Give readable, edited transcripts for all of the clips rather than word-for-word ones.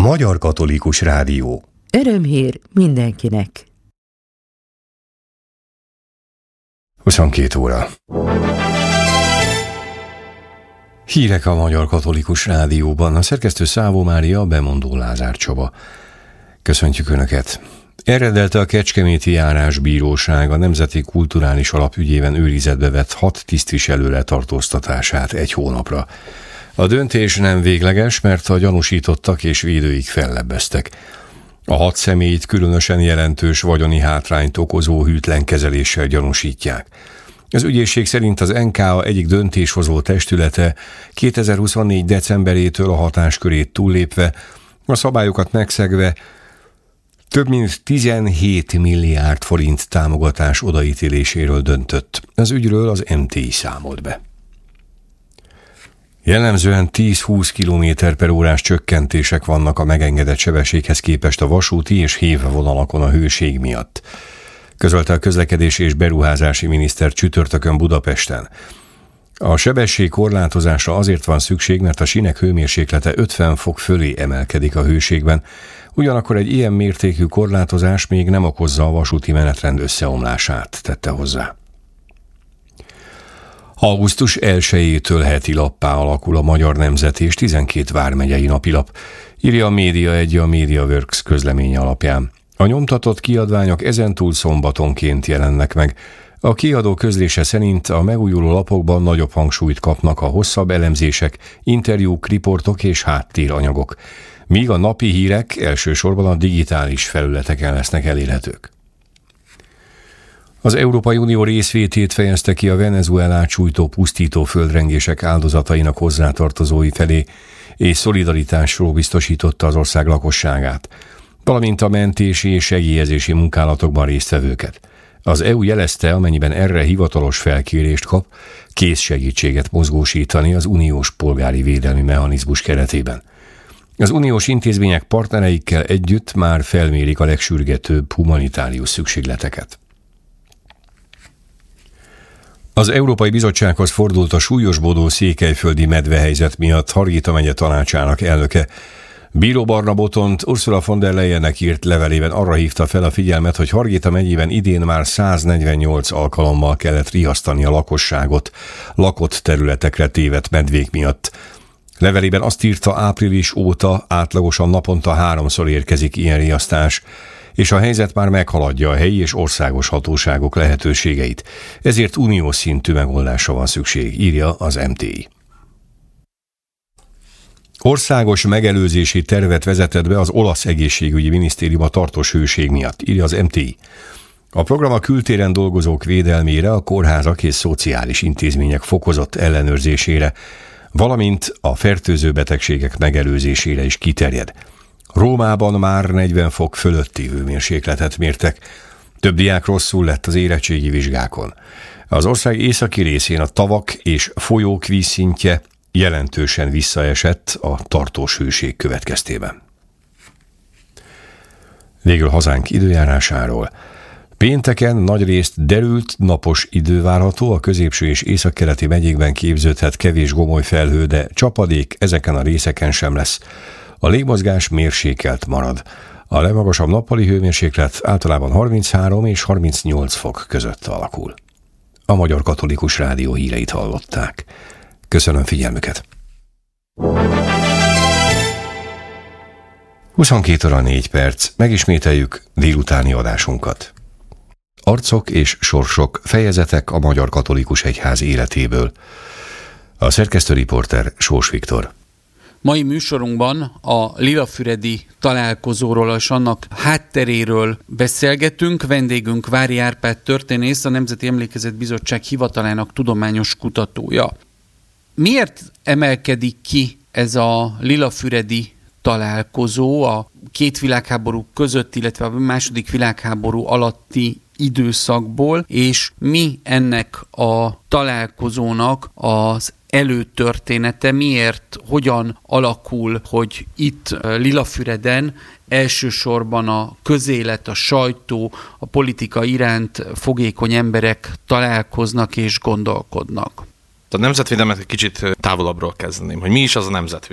Magyar Katolikus Rádió. Örömhír mindenkinek. 22 óra. Hírek a Magyar Katolikus Rádióban. A szerkesztő Szávó Mária, a bemondó Lázár Csaba. Köszöntjük Önöket! Elrendelte a Kecskeméti Járásbíróság a Nemzeti Kulturális Alap ügyében őrizetbe vett 6 tisztviselő letartóztatását 1 hónapra. A döntés nem végleges, mert a gyanúsítottak és védőik fellebbeztek. A 6 személyt különösen jelentős vagyoni hátrányt okozó hűtlen kezeléssel gyanúsítják. Az ügyészség szerint az NKA egyik döntéshozó testülete 2024. decemberétől a hatáskörét túllépve, a szabályokat megszegve több mint 17 milliárd forint támogatás odaítéléséről döntött. Az ügyről az MTI számolt be. Jellemzően 10-20 km/órás csökkentések vannak a megengedett sebességhez képest a vasúti és hév vonalakon a hőség miatt, közölte a közlekedési és beruházási miniszter csütörtökön Budapesten. A sebesség korlátozásra azért van szükség, mert a sínek hőmérséklete 50 fok fölé emelkedik a hőségben, ugyanakkor egy ilyen mértékű korlátozás még nem okozza a vasúti menetrend összeomlását, tette hozzá. Augusztus 1-től heti lappá alakul a Magyar Nemzeti és 12 vármegyei napilap, írja a Média1 a MediaWorks közleménye alapján. A nyomtatott kiadványok ezentúl szombatonként jelennek meg. A kiadó közlése szerint a megújuló lapokban nagyobb hangsúlyt kapnak a hosszabb elemzések, interjúk, riportok és háttéranyagok, míg a napi hírek elsősorban a digitális felületeken lesznek elérhetők. Az Európai Unió részvétét fejezte ki a Venezuelát sújtó pusztító földrengések áldozatainak hozzátartozói felé, és szolidaritásról biztosította az ország lakosságát, valamint a mentési és segélyezési munkálatokban résztvevőket. Az EU jelezte, amennyiben erre hivatalos felkérést kap, kész segítséget mozgósítani az uniós polgári védelmi mechanizmus keretében. Az uniós intézmények partnereikkel együtt már felmérik a legsürgetőbb humanitárius szükségleteket. Az Európai Bizottsághoz fordult a súlyosbodó székelyföldi medvehelyzet miatt Hargita megye tanácsának elnöke. Bíró Barna Botont Ursula von der Leyennek írt levelében arra hívta fel a figyelmet, hogy Hargita megyében idén már 148 alkalommal kellett riasztani a lakosságot lakott területekre tévedt medvék miatt. Levelében azt írta, április óta átlagosan naponta 3-szor érkezik ilyen riasztás, és a helyzet már meghaladja a helyi és országos hatóságok lehetőségeit. Ezért uniós szintű megoldásra van szükség, írja az MTI. Országos megelőzési tervet vezetett be az olasz egészségügyi minisztérium a tartós hőség miatt, írja az MTI. A program a kültéren dolgozók védelmére, a kórházak és szociális intézmények fokozott ellenőrzésére, valamint a fertőző betegségek megelőzésére is kiterjed. Rómában már 40 fok fölötti hőmérsékletet mértek. Több diák rosszul lett az érettségi vizsgákon. Az ország északi részén a tavak és folyók vízszintje jelentősen visszaesett a tartós hőség következtében. Végül hazánk időjárásáról. Pénteken nagyrészt derült, napos idő várható, a középső és északkeleti megyékben képződhet kevés gomoly felhő, de csapadék ezeken a részeken sem lesz. A légmozgás mérsékelt marad. A legmagasabb nappali hőmérséklet általában 33 és 38 fok között alakul. A Magyar Katolikus Rádió híreit hallották. Köszönöm figyelmüket! 22 óra 4 perc. Megismételjük délutáni adásunkat. Arcok és sorsok, fejezetek a Magyar Katolikus Egyház életéből. A szerkesztő riporter Sós Viktor. Mai műsorunkban a lilafüredi találkozóról és annak hátteréről beszélgetünk. Vendégünk Vári Árpád történész, a Nemzeti Emlékezet Bizottság hivatalának tudományos kutatója. Miért emelkedik ki ez a lilafüredi találkozó a 2 világháború között, illetve a II. Világháború alatti időszakból, és mi ennek a találkozónak az előtörténete, miért, hogyan alakul, hogy itt Lilafüreden elsősorban a közélet, a sajtó, a politika iránt fogékony emberek találkoznak és gondolkodnak. A nemzetvédelmet egy kicsit távolabbról kezdeném, hogy mi is az a nemzetvédelem.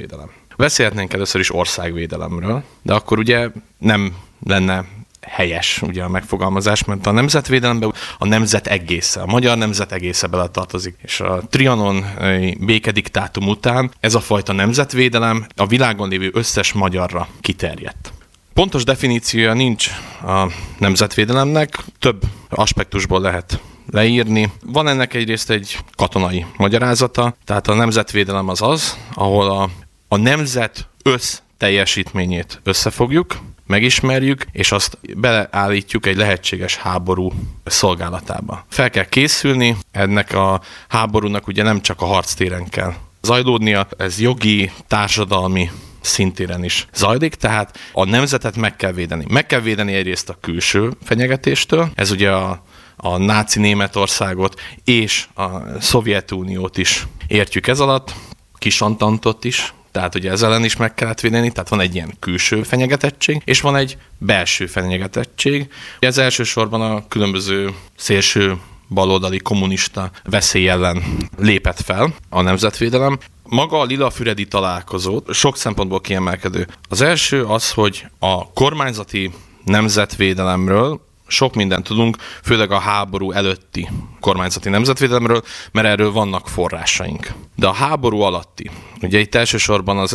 Beszélhetnénk először is országvédelemről, de akkor ugye nem lenne helyes ugye a megfogalmazás, mert a nemzetvédelemben a nemzet egésze, a magyar nemzet egésze beletartozik. És a Trianon békediktátum után ez a fajta nemzetvédelem a világon lévő összes magyarra kiterjedt. Pontos definíciója nincs a nemzetvédelemnek, több aspektusból lehet leírni. Van ennek egyrészt egy katonai magyarázata, tehát a nemzetvédelem az, ahol a nemzet teljesítményét összefogjuk, megismerjük, és azt beleállítjuk egy lehetséges háború szolgálatába. Fel kell készülni, ennek a háborúnak ugye nem csak a harctéren kell zajlódnia, ez jogi, társadalmi szintéren is zajlik, tehát a nemzetet meg kell védeni. Meg kell védeni egyrészt a külső fenyegetéstől, ez ugye a náci Németországot és a Szovjetuniót is értjük ez alatt, Kisantantot is, tehát ugye ez ellen is meg kellett védeni, tehát van egy ilyen külső fenyegetettség, és van egy belső fenyegetettség. Ez elsősorban a különböző szélső baloldali kommunista veszély ellen lépett fel a nemzetvédelem. Maga a lilafüredi találkozó sok szempontból kiemelkedő. Az első az, hogy a kormányzati nemzetvédelemről sok mindent tudunk, főleg a háború előtti kormányzati nemzetvédelemről, mert erről vannak forrásaink. De a háború alatti, ugye itt elsősorban az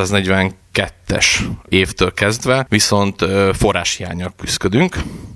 1942-es évtől kezdve viszont forráshiánnyal küzdködünk.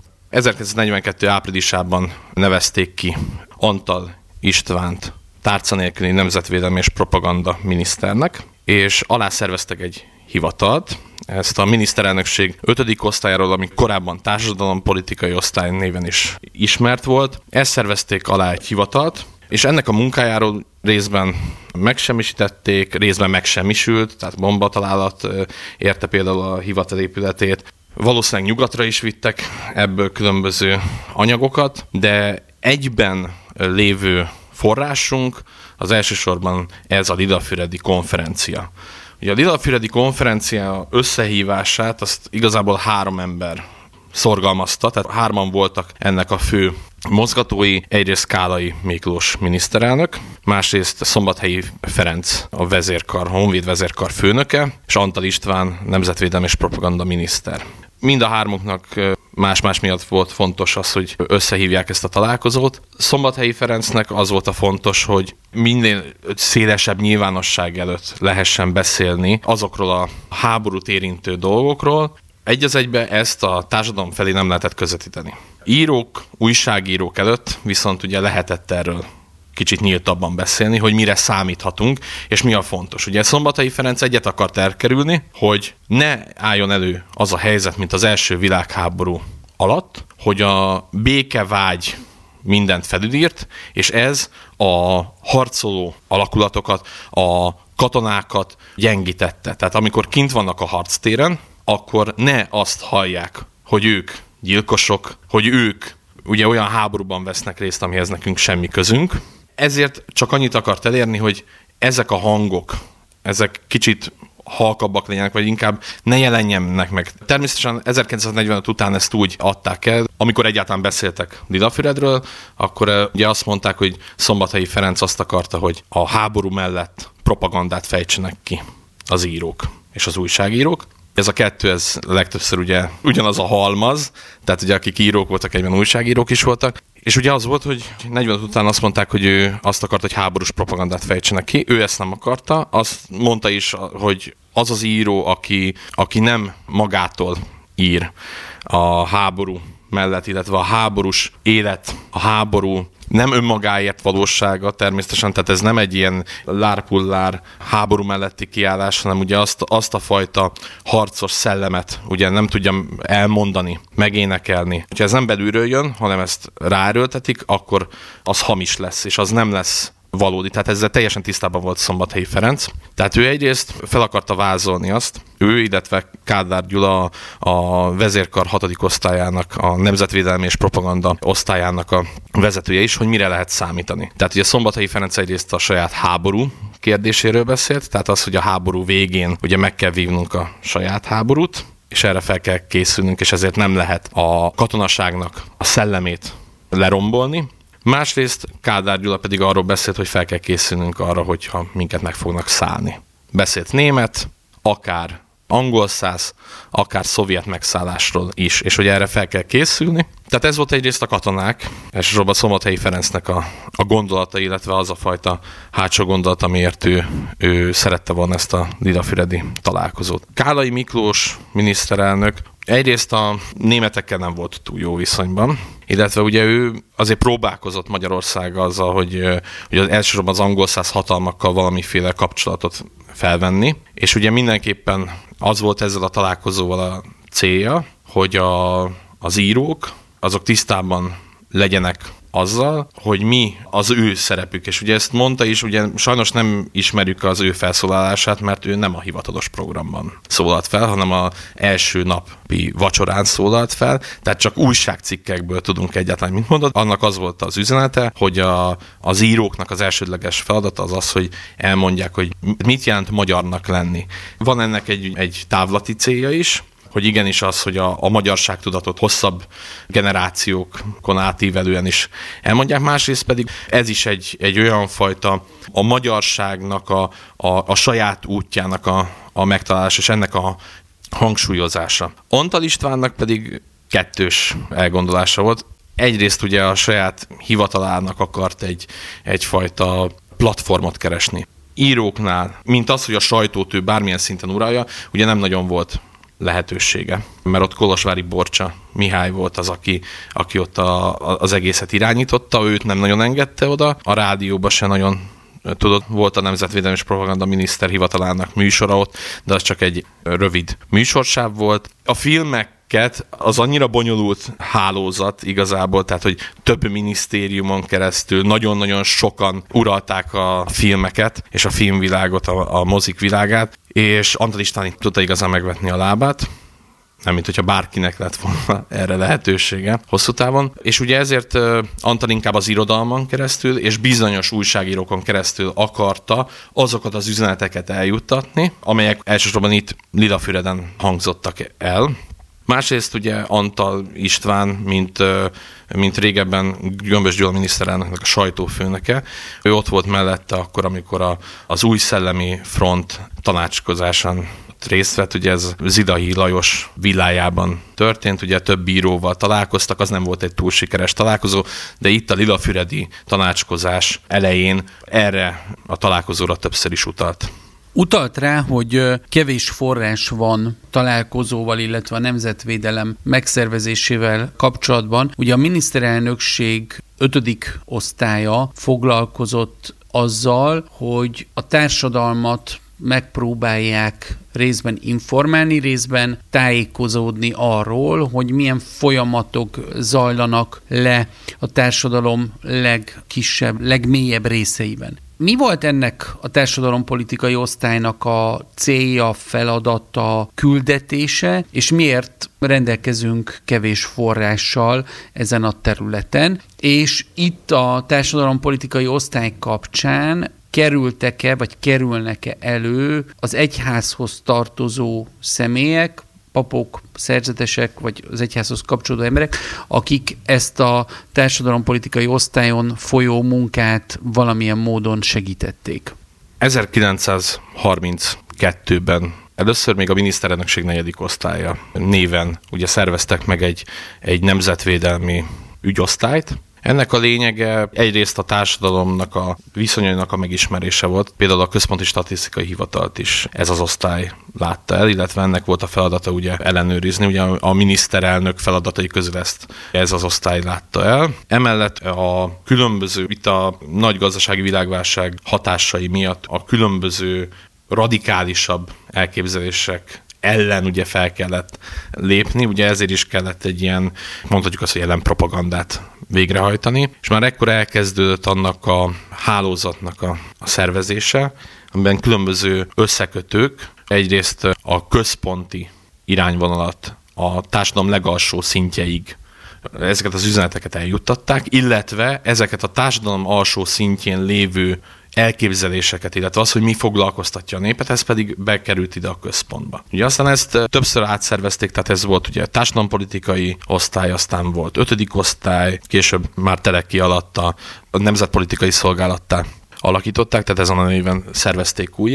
1942. áprilisában nevezték ki Antal Istvánt tárca nélküli nemzetvédelmi és propaganda miniszternek, és alászerveztek egy hivatalt. Ezt a miniszterelnökség 5. osztályáról, ami korábban társadalompolitikai osztály néven is ismert volt, ezt szervezték alá egy hivatalt, és ennek a munkájáról részben megsemmisítették, részben megsemmisült, tehát bombatalálat érte például a hivatal épületét. Valószínűleg nyugatra is vittek ebből különböző anyagokat, de egyben lévő forrásunk az elsősorban ez a lilafüredi konferencia. Ugye a lilafüredi konferencia összehívását azt igazából 3 ember szorgalmazta, tehát 3-an voltak ennek a fő mozgatói, egyrészt Kálai Miklós miniszterelnök, másrészt Szombathelyi Ferenc a vezérkar, a Honvéd vezérkar főnöke, és Antal István nemzetvédelmi és propaganda miniszter. Mind a 3-uknak más-más miatt volt fontos az, hogy összehívják ezt a találkozót. Szombathelyi Ferencnek az volt a fontos, hogy minél szélesebb nyilvánosság előtt lehessen beszélni azokról a háborút érintő dolgokról. Egy az egybe ezt a társadalom felé nem lehetett közvetíteni. Írók, újságírók előtt viszont ugye lehetett erről kicsit nyíltabban beszélni, hogy mire számíthatunk, és mi a fontos. Ugye Szombathelyi Ferenc egyet akart elkerülni, hogy ne álljon elő az a helyzet, mint az első világháború alatt, hogy a békevágy mindent felülírt, és ez a harcoló alakulatokat, a katonákat gyengítette. Tehát amikor kint vannak a harctéren, akkor ne azt hallják, hogy ők gyilkosok, hogy ők ugye olyan háborúban vesznek részt, amihez nekünk semmi közünk. Ezért csak annyit akart elérni, hogy ezek a hangok, ezek kicsit halkabbak legyenek, vagy inkább ne jelenjenek meg. Természetesen 1945 után ezt úgy adták el, amikor egyáltalán beszéltek Lilafüredről, akkor ugye azt mondták, hogy Szombathelyi Ferenc azt akarta, hogy a háború mellett propagandát fejtsenek ki az írók és az újságírók. Ez a kettő, ez legtöbbször ugye ugyanaz a halmaz, tehát ugye akik írók voltak, egyben újságírók is voltak, és ugye az volt, hogy 45 után azt mondták, hogy ő azt akarta, hogy háborús propagandát fejtsenek ki, ő ezt nem akarta, azt mondta is, hogy az az író, aki nem magától ír a háború mellett, illetve a háborús élet, a háború nem önmagáért valósága természetesen, tehát ez nem egy ilyen lárpullár háború melletti kiállás, hanem ugye azt a fajta harcos szellemet ugye nem tudja elmondani, megénekelni. Ha ez nem belülről jön, hanem ezt ráerőltetik, akkor az hamis lesz, és az nem lesz valódi. Tehát ezzel teljesen tisztában volt Szombathelyi Ferenc. Tehát ő egyrészt fel akarta vázolni azt, ő, illetve Kádár Gyula a vezérkar 6. osztályának, a nemzetvédelmi és propaganda osztályának a vezetője is, hogy mire lehet számítani. Tehát ugye Szombathelyi Ferenc egyrészt a saját háború kérdéséről beszélt, tehát az, hogy a háború végén ugye meg kell vívnunk a saját háborút, és erre fel kell készülnünk, és ezért nem lehet a katonaságnak a szellemét lerombolni. Másrészt Kádár Gyula pedig arról beszélt, hogy fel kell készülnünk arra, hogyha minket meg fognak szállni. Beszélt német, akár angol száz, akár szovjet megszállásról is, és hogy erre fel kell készülni. Tehát ez volt egyrészt a katonák, elsősorban Szombathelyi Ferencnek a gondolata, illetve az a fajta hátsó gondolat, amiért ő szerette volna ezt a lilafüredi találkozót. Kállai Miklós miniszterelnök egyrészt a németekkel nem volt túl jó viszonyban, illetve ugye ő azért próbálkozott Magyarország azzal, hogy elsősorban az angol száz hatalmakkal valamiféle kapcsolatot felvenni, és ugye mindenképpen az volt ezzel a találkozóval a célja, hogy az írók azok tisztában legyenek azzal, hogy mi az ő szerepük. És ugye ezt mondta is, ugye sajnos nem ismerjük az ő felszólalását, mert ő nem a hivatalos programban szólalt fel, hanem az első napi vacsorán szólalt fel, tehát csak újságcikkekből tudunk egyáltalán, mint mondod. Annak az volt az üzenete, hogy az íróknak az elsődleges feladata az, hogy elmondják, hogy mit jelent magyarnak lenni. Van ennek egy távlati célja is, hogy igenis az, hogy a magyarságtudatot hosszabb generációkon átívelően is elmondják, másrészt pedig ez is egy olyan fajta a magyarságnak a saját útjának a megtalálása, és ennek a hangsúlyozása. Antal Istvánnak pedig kettős elgondolása volt. Egyrészt ugye a saját hivatalának akart egyfajta platformot keresni. Íróknál, mint az, hogy a sajtót ő bármilyen szinten uralja, ugye nem nagyon volt lehetősége. Mert ott Kolozsvári Borcsa Mihály volt az, aki ott az egészet irányította, őt nem nagyon engedte oda, a rádióban se nagyon tudott, volt a Nemzetvédelmi és Propaganda Miniszter hivatalának műsora ott, de az csak egy rövid műsorsáv volt. A filmeket az annyira bonyolult hálózat igazából, tehát hogy több minisztériumon keresztül nagyon-nagyon sokan uralták a filmeket, és a filmvilágot, a mozik világát, és Antal István tudta igazán megvetni a lábát, nem mint hogyha bárkinek lett volna erre lehetősége hosszú távon. És ugye ezért Antal inkább az irodalmon keresztül és bizonyos újságírókon keresztül akarta azokat az üzeneteket eljuttatni, amelyek elsősorban itt Lilafüreden hangzottak el. Másrészt ugye Antal István, mint régebben Gömbös Gyula miniszterelnöknek a sajtófőnöke, ő ott volt mellette akkor, amikor az Új Szellemi Front tanácskozásán részt vett, ugye ez Zidahi Lajos villájában történt, ugye több bíróval találkoztak, az nem volt egy túl sikeres találkozó, de itt a lilafüredi tanácskozás elején erre a találkozóra többször is utalt. Utalt rá, hogy kevés forrás van találkozóval, illetve a nemzetvédelem megszervezésével kapcsolatban. Ugye a miniszterelnökség 5. osztálya foglalkozott azzal, hogy a társadalmat megpróbálják részben informálni, részben tájékozódni arról, hogy milyen folyamatok zajlanak le a társadalom legkisebb, legmélyebb részeiben. Mi volt ennek a társadalompolitikai osztálynak a célja, feladata, küldetése, és miért rendelkezünk kevés forrással ezen a területen? És itt a társadalompolitikai osztály kapcsán kerültek-e, vagy kerülnek-e elő az egyházhoz tartozó személyek, papok, szerzetesek, vagy az egyházhoz kapcsolódó emberek, akik ezt a társadalompolitikai osztályon folyó munkát valamilyen módon segítették? 1932-ben először még a miniszterelnökség 4. osztálya néven ugye szerveztek meg egy nemzetvédelmi ügyosztályt. Ennek a lényege egyrészt a társadalomnak a viszonyainak a megismerése volt. Például a Központi Statisztikai Hivatalt is ez az osztály látta el, illetve ennek volt a feladata ugye ellenőrizni. Ugye a miniszterelnök feladatai közül ez az osztály látta el. Emellett a különböző, itt a nagy gazdasági világválság hatásai miatt a különböző radikálisabb elképzelések ellen ugye fel kellett lépni, ugye ezért is kellett egy ilyen, mondhatjuk azt, hogy ellenpropagandát végrehajtani, és már ekkor elkezdődött annak a hálózatnak a szervezése, amiben különböző összekötők egyrészt a központi irányvonalat a társadalom legalsó szintjeig ezeket az üzeneteket eljuttatták, illetve ezeket a társadalom alsó szintjén lévő elképzeléseket, illetve az, hogy mi foglalkoztatja a népet, ez pedig bekerült ide a központba. Ugye aztán ezt többször átszervezték, tehát ez volt ugye társadalompolitikai osztály, aztán volt 5. osztály, később már Teleki alatt a nemzetpolitikai szolgálattá alakították, tehát ezen a néven szervezték újjá.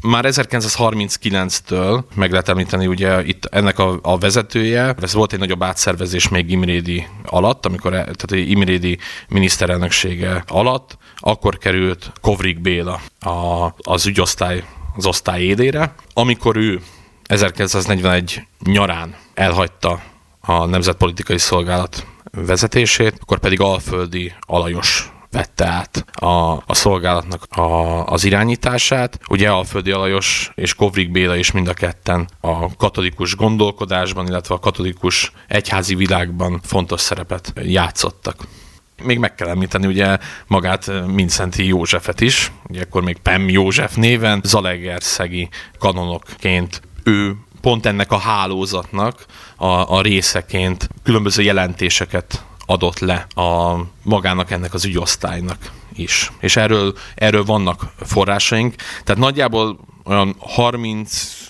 Már 1939-től meg lehet említeni, ugye itt ennek a vezetője, ez volt egy nagyobb átszervezés még Imrédi alatt, tehát Imrédi miniszterelnöksége alatt, akkor került Kovrig Béla az osztály élére, amikor ő 1941 nyarán elhagyta a Nemzetpolitikai Szolgálat vezetését, akkor pedig Alföldi Alajos vette át a szolgálatnak az irányítását. Ugye Alföldi Alajos és Kovrig Béla is mind a ketten a katolikus gondolkodásban, illetve a katolikus egyházi világban fontos szerepet játszottak. Még meg kell említeni ugye magát Mindszenty Józsefet is, ugye akkor még Pem József néven, zalaegerszegi kanonokként ő pont ennek a hálózatnak a részeként különböző jelentéseket adott le magának ennek az ügyosztálynak is. És erről vannak forrásaink. Tehát nagyjából olyan 39-ig,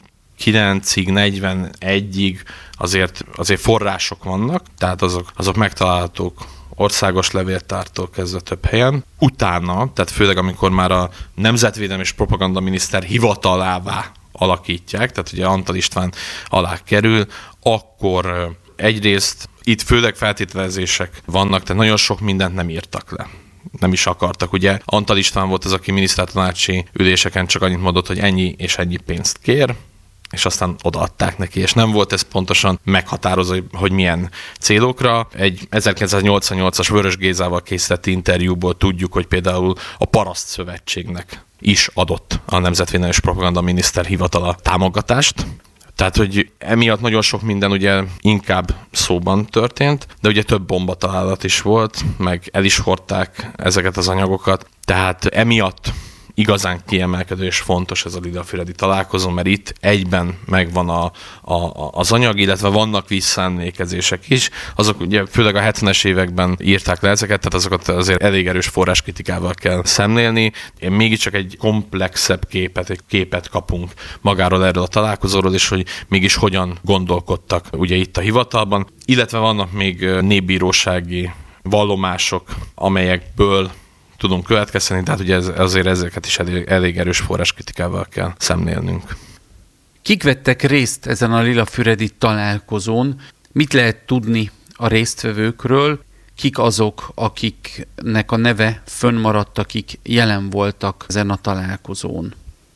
41-ig azért források vannak, tehát azok megtalálhatók országos levéltártól kezdve több helyen. Utána, tehát főleg amikor már a Nemzetvédelmi és Propagandaminiszter hivatalává alakítják, tehát ugye Antall István alá kerül, akkor egyrészt itt főleg feltételezések vannak, tehát nagyon sok mindent nem írtak le. Nem is akartak, ugye. Antall István volt az, aki minisztertanácsi üléseken csak annyit mondott, hogy ennyi és ennyi pénzt kér, és aztán odaadták neki, és nem volt ez pontosan meghatározó, hogy milyen célokra. Egy 1988-as Vörös Gézával készített interjúból tudjuk, hogy például a Paraszt Szövetségnek is adott a Nemzetvédelmi és Propagandaminiszter hivatala támogatást. Tehát, hogy emiatt nagyon sok minden ugye inkább szóban történt, de ugye több bombatalálat is volt, meg el is hordták ezeket az anyagokat. Tehát emiatt igazán kiemelkedő és fontos ez a Lila-füredi találkozó, mert itt egyben megvan az anyag, illetve vannak visszaemlékezések is. Azok ugye főleg a 70-es években írták le ezeket, tehát azokat azért elég erős forráskritikával kell szemlélni. Mégiscsak egy komplexebb képet kapunk magáról erről a találkozóról, és hogy mégis hogyan gondolkodtak ugye itt a hivatalban. Illetve vannak még népbírósági vallomások, amelyekből tudunk következteni, tehát ugye azért ezeket is elég erős forráskritikával kell szemlélnünk. Kik vettek részt ezen a Lila-füredi találkozón? Mit lehet tudni a résztvevőkről? Kik azok, akiknek a neve fönnmaradt, akik jelen voltak ezen a találkozón?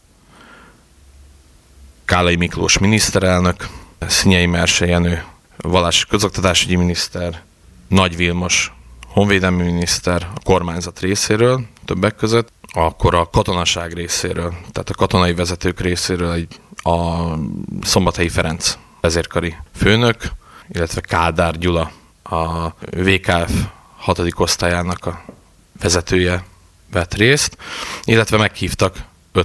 Kállai Miklós miniszterelnök, Szinyei Merse Jenő vallási közoktatásügyi miniszter, Nagy Vilmos honvédelmi miniszter a kormányzat részéről többek között, akkor a katonaság részéről, tehát a katonai vezetők részéről a Szombathelyi Ferenc vezérkari főnök, illetve Kádár Gyula, a VKF 6. osztályának a vezetője vett részt, illetve meghívtak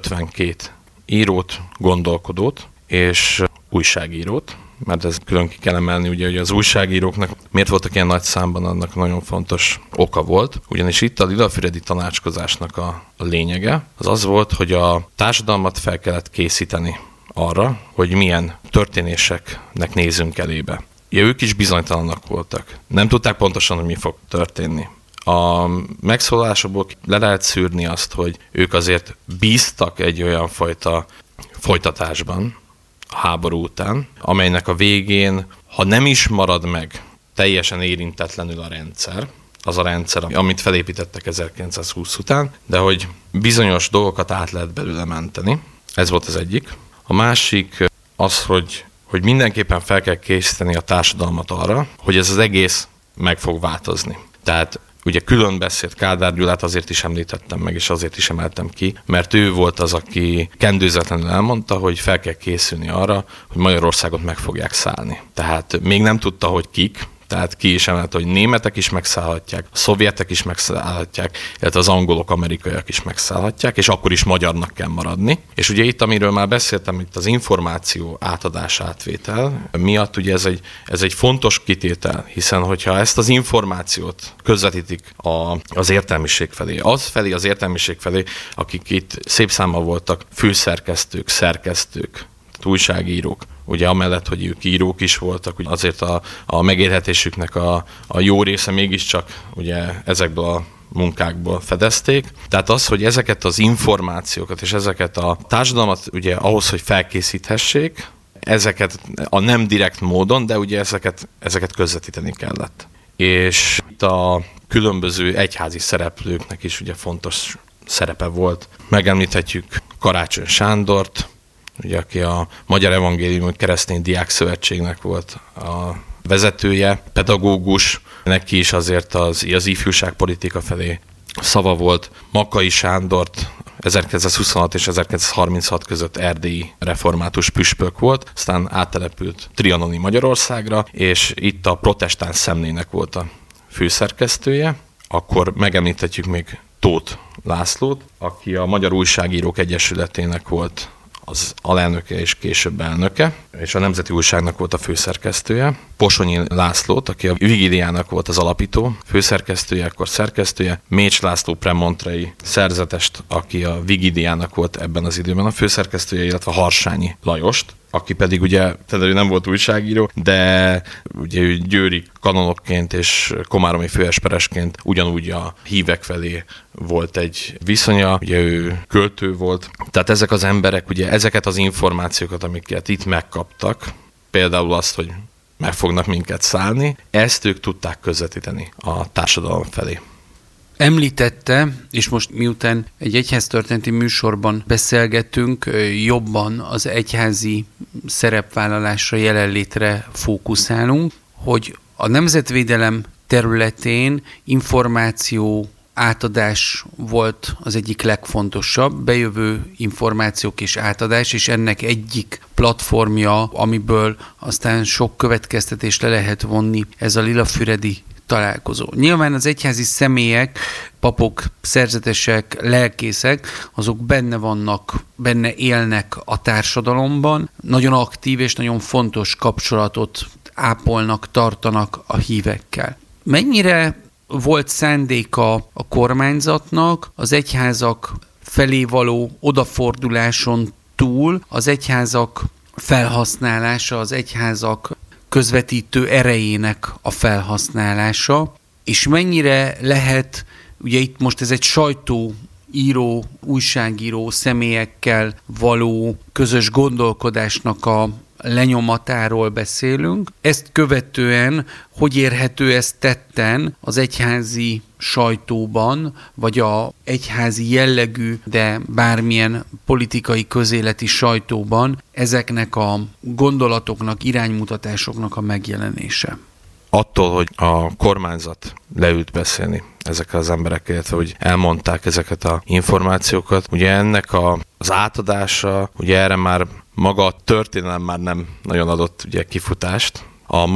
52 írót, gondolkodót és újságírót, mert ez külön ki kell emelni, ugye, hogy az újságíróknak miért voltak ilyen nagy számban, annak nagyon fontos oka volt. Ugyanis itt a Lila-füredi tanácskozásnak a lényege az volt, hogy a társadalmat fel kellett készíteni arra, hogy milyen történéseknek nézünk elébe. Ja, ők is bizonytalanak voltak. Nem tudták pontosan, hogy mi fog történni. A megszólásokból le lehet szűrni azt, hogy ők azért bíztak egy olyan fajta folytatásban, háború után, amelynek a végén, ha nem is marad meg teljesen érintetlenül a rendszer, az a rendszer, amit felépítettek 1920 után, de hogy bizonyos dolgokat át lehet belőle menteni. Ez volt az egyik. A másik az, hogy mindenképpen fel kell készíteni a társadalmat arra, hogy ez az egész meg fog változni. Tehát ugye külön beszélt Kádár Gyulát azért is említettem meg, és azért is emeltem ki, mert ő volt az, aki kendőzetlenül elmondta, hogy fel kell készülni arra, hogy Magyarországot meg fogják szállni. Tehát még nem tudta, hogy kik, tehát ki is emelte, hogy németek is megszállhatják, a szovjetek is megszállhatják, illetve az angolok, amerikaiak is megszállhatják, és akkor is magyarnak kell maradni. És ugye itt, amiről már beszéltem, itt az információ átadás, átvétel miatt ugye ez egy fontos kitétel, hiszen hogyha ezt az információt közvetítik az értelmiség felé, az értelmiség felé, akik itt szép számmal voltak főszerkesztők, szerkesztők, újságírók, ugye amellett, hogy ők írók is voltak, ugye azért a megélhetésüknek a jó része mégiscsak ugye ezekből munkákból fedezték. Tehát az, hogy ezeket az információkat és ezeket a társadalmat ugye ahhoz, hogy felkészíthessék, ezeket a nem direkt módon, de ugye ezeket közvetíteni kellett. És itt a különböző egyházi szereplőknek is ugye fontos szerepe volt. Megemlíthetjük Karácsony Sándort, ugye, aki a Magyar Evangéliumi Keresztény Diákszövetségnek volt a vezetője, pedagógus, neki is azért az ifjúságpolitika felé szava volt. Makkai Sándort 1926 és 1936 között erdélyi református püspök volt, aztán áttelepült trianoni Magyarországra, és itt a Protestáns Szemlének volt a főszerkesztője. Akkor megemlíthetjük még Tóth Lászlót, aki a Magyar Újságírók Egyesületének volt az alelnöke és később elnöke, és a Nemzeti Újságnak volt a főszerkesztője. Posonyi Lászlót, aki a Vigiliának volt az alapító főszerkesztője, akkor szerkesztője. Mécs László premontrei szerzetest, aki a Vigiliának volt ebben az időben a főszerkesztője, illetve Harsányi Lajost, aki pedig ugye, tehát ő nem volt újságíró, de ugye ő győri kanonokként és komáromi főesperesként ugyanúgy a hívek felé volt egy viszonya, ugye ő költő volt. Tehát ezek az emberek ugye ezeket az információkat, amiket itt megkaptak, például azt, hogy meg fognak minket szállni, ezt ők tudták közvetíteni a társadalom felé. Említette, és most miután egy egyháztörténeti műsorban beszélgetünk, jobban az egyházi szerepvállalásra, jelenlétre fókuszálunk, hogy a nemzetvédelem területén információ átadás volt az egyik legfontosabb, bejövő információk és átadás, és ennek egyik platformja, amiből aztán sok következtetést le lehet vonni, ez a lilafüredi találkozó. Nyilván az egyházi személyek, papok, szerzetesek, lelkészek, azok benne élnek a társadalomban, nagyon aktív és nagyon fontos kapcsolatot ápolnak, tartanak a hívekkel. Mennyire volt szándéka a kormányzatnak az egyházak felé való odaforduláson túl az egyházak felhasználása, az egyházak közvetítő erejének a felhasználása, és mennyire lehet, ugye itt most ez egy sajtóíró, újságíró személyekkel való közös gondolkodásnak a lenyomatáról beszélünk. Ezt követően, hogy érhető ez tetten az egyházi sajtóban, vagy a egyházi jellegű, de bármilyen politikai közéleti sajtóban ezeknek a gondolatoknak, iránymutatásoknak a megjelenése? Attól, hogy a kormányzat leült beszélni ezekkel az emberekkel, illetve hogy elmondták ezeket az információkat, ugye ennek az átadása, ugye erre már maga a történelem már nem nagyon adott ugye kifutást.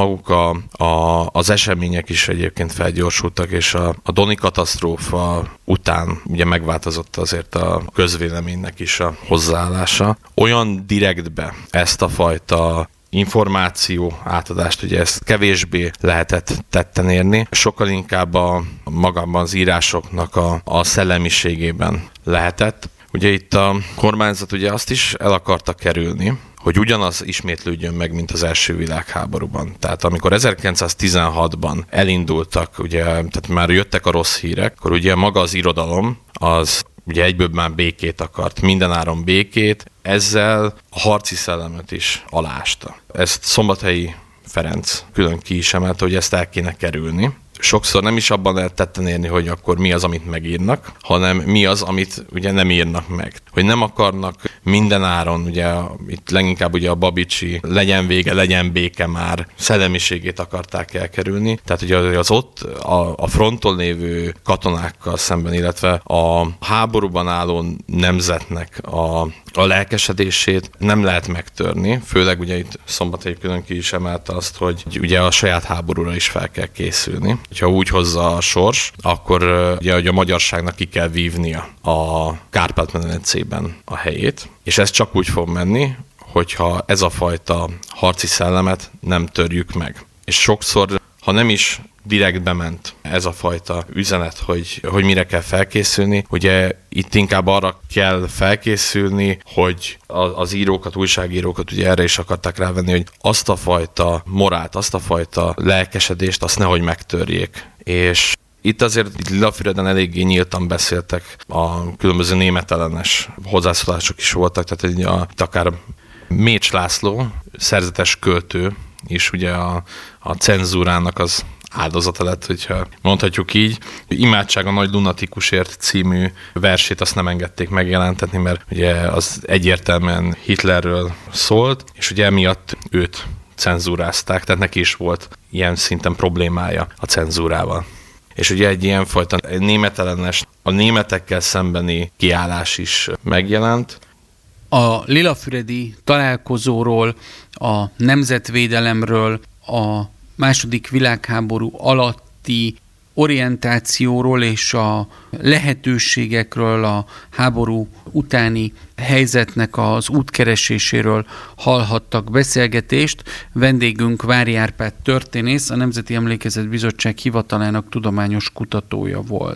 Az események is egyébként felgyorsultak, és a Doni katasztrófa után ugye megváltozott azért a közvéleménynek is a hozzáállása. Olyan direktbe ezt a fajta információ átadást, ugye ezt kevésbé lehetett tetten érni, sokkal inkább magában az írásoknak a szellemiségében lehetett. Ugye itt a kormányzat ugye azt is el akarta kerülni, hogy ugyanaz ismétlődjön meg, mint az első világháborúban. Tehát amikor 1916-ban elindultak, ugye, tehát már jöttek a rossz hírek, akkor ugye maga az irodalom, az ugye egyből már békét akart, mindenáron békét, ezzel a harci szellemet is aláásta. Ezt Szombathelyi Ferenc külön ki is emelte, hogy ezt el kéne kerülni. Sokszor nem is abban lehet tetten érni, hogy akkor mi az, amit megírnak, hanem mi az, amit ugye nem írnak meg. Hogy nem akarnak mindenáron, ugye itt leginkább ugye a babicsi legyen vége, legyen béke már szellemiségét akarták elkerülni. Tehát ugye az ott a fronton lévő katonákkal szemben, illetve a háborúban álló nemzetnek a lelkesedését nem lehet megtörni. Főleg ugye itt Szombathely külön ki is emelte azt, hogy ugye a saját háborúra is fel kell készülni. Ha úgy hozza a sors, akkor ugye a magyarságnak ki kell vívnia a Kárpát-medencében a helyét, és ez csak úgy fog menni, hogyha ez a fajta harci szellemet nem törjük meg. És sokszor, ha nem is direktbe ment ez a fajta üzenet, hogy mire kell felkészülni. Ugye itt inkább arra kell felkészülni, hogy az írókat, újságírókat ugye erre is akarták rávenni, hogy azt a fajta morált, azt a fajta lelkesedést, azt nehogy megtörjék. És Itt azért Lillafüreden eléggé nyíltan beszéltek, a különböző németellenes hozzászólások is voltak, tehát akár Mécs László, szerzetes költő, és ugye a cenzúrának az áldozata lett, hogyha mondhatjuk így. Imádság a nagy lunatikusért című versét azt nem engedték megjelentetni, mert ugye az egyértelműen Hitlerről szólt, és ugye emiatt őt cenzúrázták, tehát neki is volt ilyen szinten problémája a cenzúrával. És ugye egy ilyenfajta németellenes, a németekkel szembeni kiállás is megjelent. A lilafüredi találkozóról, a nemzetvédelemről, a második világháború alatti orientációról és a lehetőségekről, a háború utáni helyzetnek az útkereséséről hallhattak beszélgetést. Vendégünk Vári Árpád történész, a Nemzeti Emlékezet Bizottság hivatalának tudományos kutatója volt.